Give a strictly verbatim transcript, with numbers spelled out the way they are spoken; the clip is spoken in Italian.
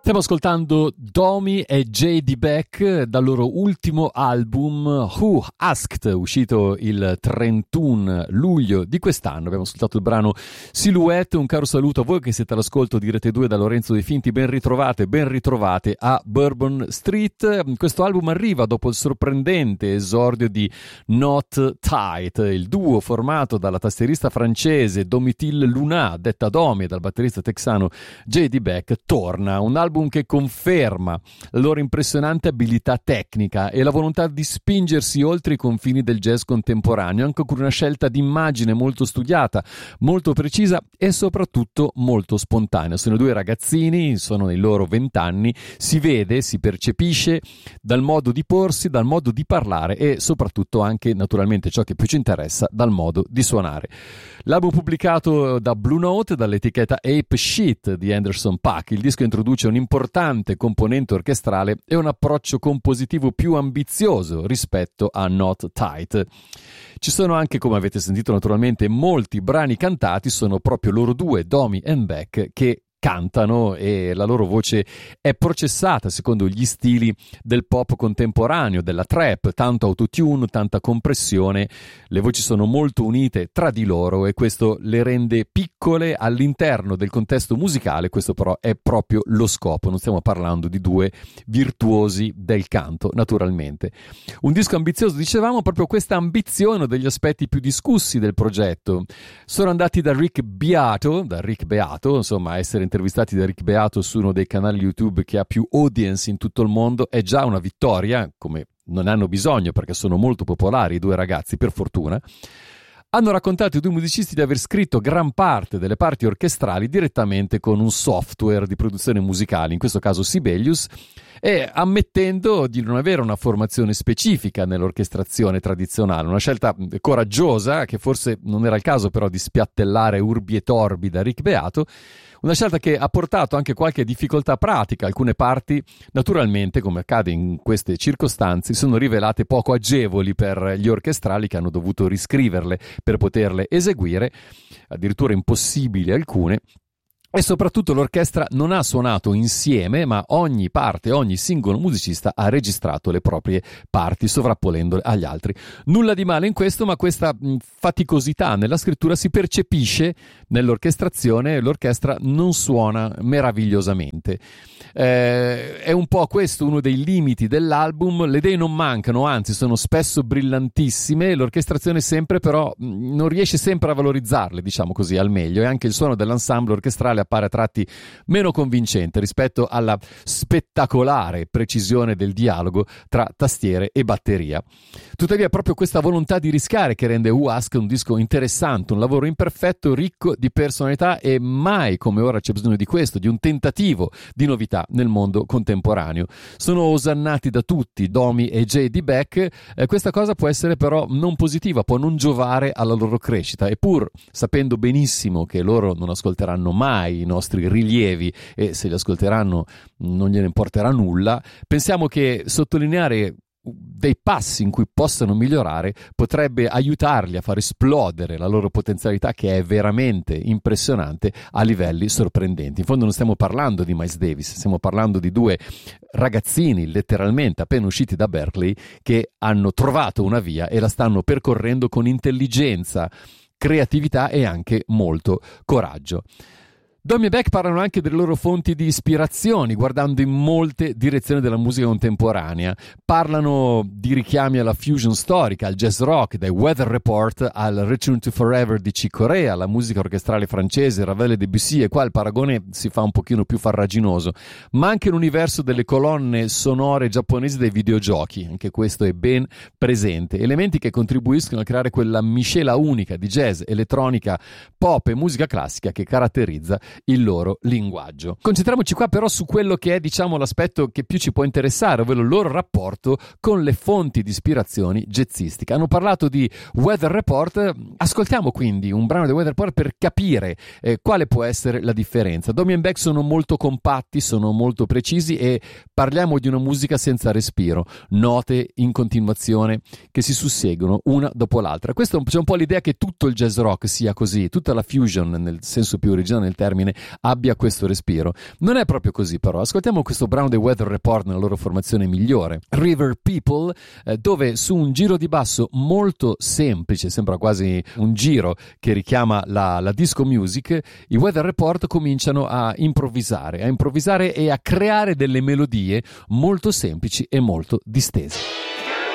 Stiamo ascoltando Domi e J D. Beck dal loro ultimo album Who Asked, uscito il trentuno luglio di quest'anno. Abbiamo ascoltato il brano Silhouette. Un caro saluto a voi che siete all'ascolto di Rete due da Lorenzo De Finti. Ben ritrovate, ben ritrovate a Bourbon Street. Questo album arriva dopo il sorprendente esordio di Not Tight, il duo formato dalla tastierista francese Domitille Luna, detta Domi, e dal batterista texano J D. Beck. Torna un album che conferma la loro impressionante abilità tecnica e la volontà di spingersi oltre i confini del jazz contemporaneo, anche con una scelta di immagine molto studiata, molto precisa e soprattutto molto spontanea. Sono due ragazzini, sono nei loro vent'anni, si vede, si percepisce dal modo di porsi, dal modo di parlare e soprattutto anche, naturalmente, ciò che più ci interessa, dal modo di suonare. L'album pubblicato da Blue Note, dall'etichetta Ape Shit di Anderson .Paak. Il disco introduce un'importante componente orchestrale e un approccio compositivo più ambizioso rispetto a Not Tight. Ci sono anche, come avete sentito naturalmente, molti brani cantati, sono proprio loro due, Domi e Beck, che cantano e la loro voce è processata secondo gli stili del pop contemporaneo, della trap, tanto autotune, tanta compressione. Le voci sono molto unite tra di loro e questo le rende piccole all'interno del contesto musicale. Questo però è proprio lo scopo, non stiamo parlando di due virtuosi del canto, naturalmente. Un disco ambizioso, dicevamo, proprio questa ambizione è uno degli aspetti più discussi del progetto. Sono andati da Rick Beato, da Rick Beato, insomma, essere intervistati da Rick Beato su uno dei canali YouTube che ha più audience in tutto il mondo è già una vittoria, come non hanno bisogno perché sono molto popolari i due ragazzi, per fortuna. Hanno raccontato i due musicisti di aver scritto gran parte delle parti orchestrali direttamente con un software di produzione musicale, in questo caso Sibelius, e ammettendo di non avere una formazione specifica nell'orchestrazione tradizionale, una scelta coraggiosa che forse non era il caso però di spiattellare urbi e torbi da Rick Beato, una scelta che ha portato anche qualche difficoltà pratica. Alcune parti, naturalmente, come accade in queste circostanze, sono rivelate poco agevoli per gli orchestrali che hanno dovuto riscriverle per poterle eseguire, addirittura impossibili alcune. E soprattutto l'orchestra non ha suonato insieme, ma ogni parte, ogni singolo musicista ha registrato le proprie parti, sovrapponendole agli altri. Nulla di male in questo, ma questa mh, faticosità nella scrittura si percepisce nell'orchestrazione e l'orchestra non suona meravigliosamente. Eh, è un po' questo uno dei limiti dell'album. Le idee non mancano, anzi sono spesso brillantissime, l'orchestrazione sempre però mh, non riesce sempre a valorizzarle, diciamo così, al meglio, e anche il suono dell'ensemble orchestrale appare a tratti meno convincente rispetto alla spettacolare precisione del dialogo tra tastiere e batteria. Tuttavia è proprio questa volontà di rischiare che rende Who Asked un disco interessante, un lavoro imperfetto, ricco di personalità, e mai come ora c'è bisogno di questo, di un tentativo di novità nel mondo contemporaneo. Sono osannati da tutti, Domi e J D. Beck. Eh, questa cosa può essere però non positiva, può non giovare alla loro crescita, e pur sapendo benissimo che loro non ascolteranno mai i nostri rilievi e se li ascolteranno non gliene importerà nulla, pensiamo che sottolineare dei passi in cui possano migliorare potrebbe aiutarli a far esplodere la loro potenzialità, che è veramente impressionante a livelli sorprendenti. In fondo non stiamo parlando di Miles Davis, stiamo parlando di due ragazzini letteralmente appena usciti da Berklee che hanno trovato una via e la stanno percorrendo con intelligenza, creatività e anche molto coraggio. Domi e Beck parlano anche delle loro fonti di ispirazioni, guardando in molte direzioni della musica contemporanea. Parlano di richiami alla fusion storica, al jazz rock, dai Weather Report al Return to Forever di Chick Corea, alla musica orchestrale francese, Ravel e Debussy, e qua il paragone si fa un pochino più farraginoso, ma anche l'universo delle colonne sonore giapponesi dei videogiochi, anche questo è ben presente. Elementi che contribuiscono a creare quella miscela unica di jazz, elettronica, pop e musica classica che caratterizza il loro linguaggio. Concentriamoci qua però su quello che è, diciamo, l'aspetto che più ci può interessare, ovvero il loro rapporto con le fonti di ispirazioni jazzistiche. Hanno parlato di Weather Report, ascoltiamo quindi un brano di Weather Report per capire eh, quale può essere la differenza. Domi e Beck sono molto compatti, sono molto precisi e parliamo di una musica senza respiro, note in continuazione che si susseguono una dopo l'altra. Questo c'è un po' l'idea che tutto il jazz rock sia così, tutta la fusion nel senso più originale del termine bene, abbia questo respiro. Non è proprio così però, ascoltiamo questo Brown the Weather Report nella loro formazione migliore, River People, eh, dove su un giro di basso molto semplice, sembra quasi un giro che richiama la, la disco music, i Weather Report cominciano a improvvisare, a improvvisare e a creare delle melodie molto semplici e molto distese.